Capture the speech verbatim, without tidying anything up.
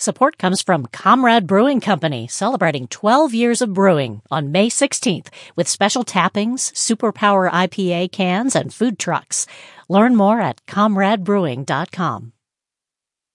Support comes from Comrade Brewing Company, celebrating twelve years of brewing on May sixteenth with special tappings, Superpower I P A cans, and food trucks. Learn more at comrade brewing dot com.